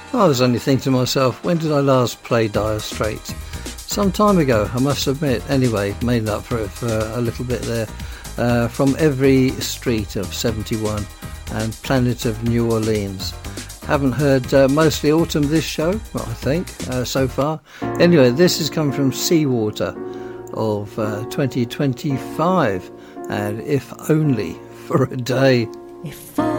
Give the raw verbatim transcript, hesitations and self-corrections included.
I was only thinking to myself, when did I last play Dire Straits? Some time ago, I must admit. Anyway, made up for it for a little bit there. Uh, from Every Street of seventy-one and Planet of New Orleans. Haven't heard uh, Mostly Autumn this show, well, I think, uh, so far. Anyway, this is coming from Seawater of uh, twenty twenty-five, and If Only for a Day. If